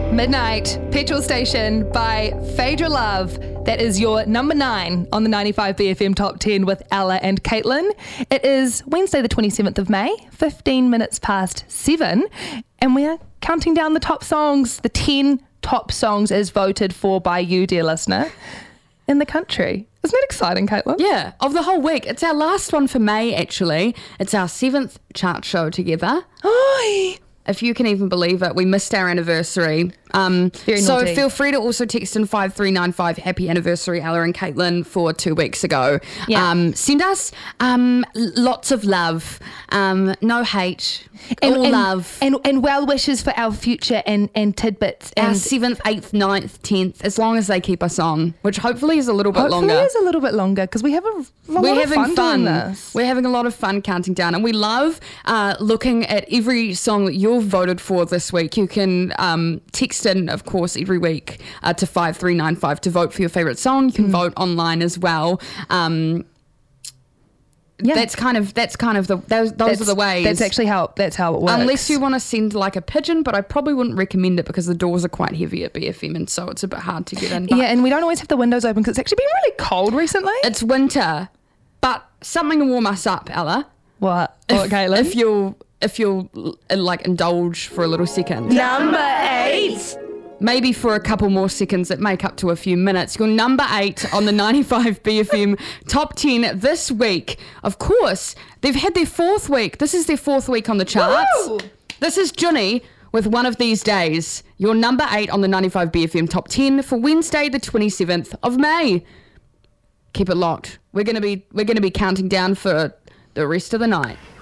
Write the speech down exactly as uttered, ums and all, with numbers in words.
Midnight Petrol Station by Phaedra Love. That is your number nine on the ninety-five B F M Top ten with Ella and Caitlin. It is Wednesday the twenty-seventh of May, fifteen minutes past seven, and we are counting down the top songs, the ten top songs as voted for by you, dear listener, in the country. Isn't that exciting, Caitlin? Yeah, of the whole week. It's our last one for May, actually. It's our seventh chart show together. Oi! If you can even believe it, we missed our anniversary. Um, Very so naughty. feel free to also text in five three nine five happy anniversary, Ella and Caitlin, for two weeks ago. Yeah. Um, send us um, lots of love, um, no hate, And, all and, love. and and well wishes for our future and, and tidbits. Our And seventh, eighth, ninth, tenth, as long as they keep us on, which hopefully is a little bit hopefully longer. it's a little bit longer because we have a, a lot We're of having fun, fun. doing this. We're having a lot of fun counting down, and we love uh, looking at every song that you've voted for this week. You can um, text in, of course, every week uh, to five three nine five to vote for your favourite song. You can Mm. vote online as well. Um, Yeah. That's kind of that's kind of the those, those That's- are the ways. That's actually how that's how it works. Unless you want to send like a pigeon, but I probably wouldn't recommend it because the doors are quite heavy at B F M, and so it's a bit hard to get in. But Yeah, and we don't always have the windows open because it's actually been really cold recently. it's winter, but something to warm us up, Ella. What? What, Caitlin? If you'll if you'll uh, like indulge for a little second, Number eight. maybe for a couple more seconds that make up to a few minutes. Your number eight on the ninety-five B F M Top ten this week. Of course, they've had their fourth week. This is their fourth week on the charts. Woo! This is Junnie with One of These Days. Your number eight on the ninety-five B F M Top ten for Wednesday, the twenty-seventh of May. Keep it locked. We're gonna be we're gonna be counting down for the rest of the night.